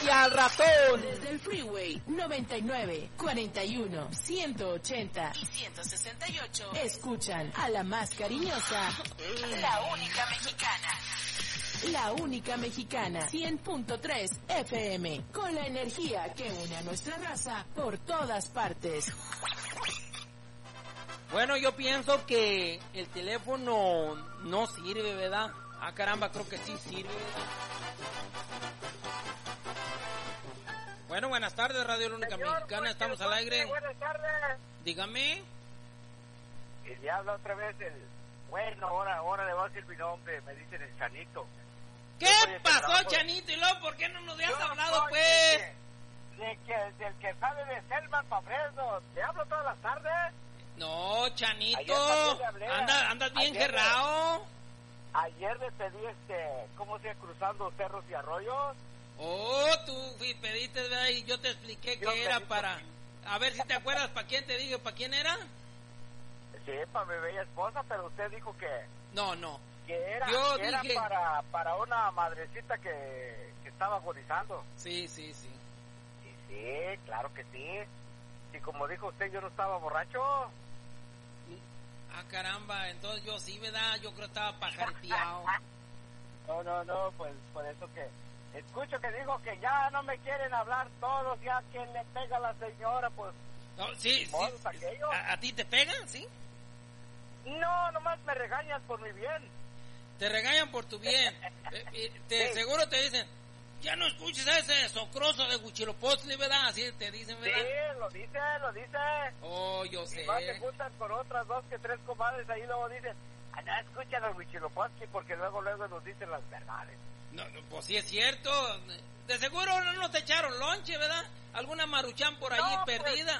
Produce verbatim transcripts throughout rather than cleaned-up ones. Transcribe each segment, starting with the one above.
y al ratón. Desde el Freeway noventa y nueve, cuarenta y uno, ciento ochenta y ciento sesenta y ocho. Escuchan a la más cariñosa, la única mexicana. La única mexicana, cien punto tres F M, con la energía que une a nuestra raza por todas partes. Bueno, yo pienso que el teléfono no sirve, ¿verdad? Ah, caramba, creo que sí sirve. Bueno, buenas tardes, Radio La Única Señor, Mexicana, estamos al aire. Buenas tardes. Dígame. Y le habla otra vez el... Bueno, ahora, ahora le voy a decir mi nombre, me dicen el Chanito. ¿Qué Yo pasó, trabajo... Chanito? ¿Y luego por qué no nos habías Yo hablado, soy pues? De, de que, del que sabe de Selma pa' Fresno. ¿Te hablo todas las tardes? No, Ayer Chanito, también le hablé. anda, andas bien Ayer- gerrao. Ayer le pedí, este, ¿cómo se cruzando cerros y arroyos? Oh, tú fui- pediste, ¿verdad? Y yo te expliqué Yo que era pedí para... A ver si te acuerdas, ¿para quién te dije? ¿Para quién era? Sí, para mi bella esposa, pero usted dijo que... No, no. Que era, Yo que era dije- para, para una madrecita que, que estaba agonizando. Sí, sí, sí. Sí, sí, claro que sí. Y como dijo usted, yo no estaba borracho. Ah, caramba, entonces yo sí, ¿verdad? Yo creo que estaba pajareteado. No, no, no, pues por eso que... Escucho que dijo que ya no me quieren hablar todos, ya que le pega a la señora, pues... No, sí, sí. modos aquellos. ¿A, a ti te pegan, sí? No, nomás me regañan por mi bien. Te regañan por tu bien. Eh, eh, te, Sí. Seguro te dicen, ya no escuches a ese socroso de Huichilopochtli, ¿verdad? Así te dicen, Sí, ¿verdad? lo dice, lo dice. Oh, yo sé. Y más se juntan con otras dos que tres comadres ahí, luego dicen, ah, no, escuchan a Huichilopochtli porque luego, luego nos dicen las verdades. No, no, pues sí es cierto. De seguro no nos echaron lonche, ¿verdad? Alguna maruchan por allí No, pues. perdida.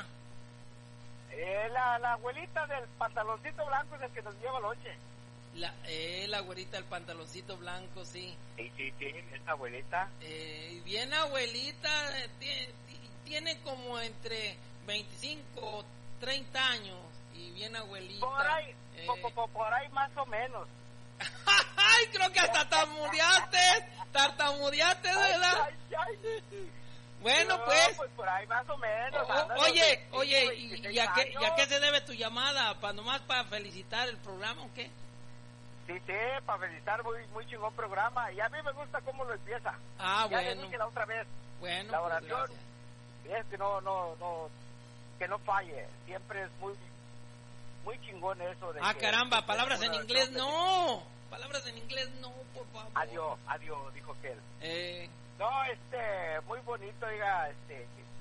Eh, la, la abuelita del pantaloncito blanco es el que nos lleva lonche. La, eh, la güerita del pantaloncito blanco, sí. Sí, sí, sí, esa abuelita. Eh, bien abuelita, eh, tiene, tiene como entre veinticinco o treinta años. Y bien abuelita. Por ahí, eh. po- po- por ahí más o menos. ¡Ay, creo que hasta tartamudeaste! ¡Tartamudeaste, ¿verdad? Ay, ay, ay. Bueno, No, pues... pues por ahí más o menos. O- anda los oye, veinticinco, oye, ¿y, veintiséis y a, qué, años. y a qué se debe tu llamada? ¿Para nomás para felicitar el programa o qué? Sí, sí, para felicitar, muy, muy chingón programa. Y a mí me gusta cómo lo empieza. Ah, Ya le bueno. dije la otra vez, Bueno, la pues oración gracias. es que no, no, no, que no falle. Siempre es muy, muy chingón eso. De Ah, que- caramba, que palabras una en oración inglés de- no. Palabras en inglés no, por favor. Adiós, adiós, dijo que él. Eh, No, este, muy bonito, diga, este.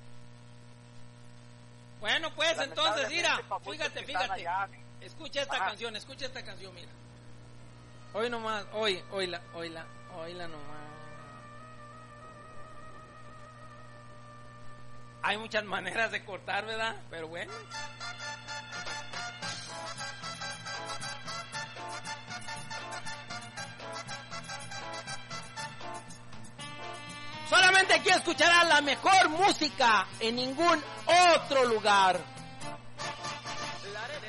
bueno, pues entonces, mira, lamentablemente, pa' muchos fíjate, que están fíjate. allá, Escucha esta Ajá. canción, escucha esta canción, mira. Hoy nomás, hoy, hoyla, hoyla, hoyla nomás. Hay muchas maneras de cortar, ¿verdad? Pero bueno. Solamente aquí escucharás la mejor música en ningún otro lugar.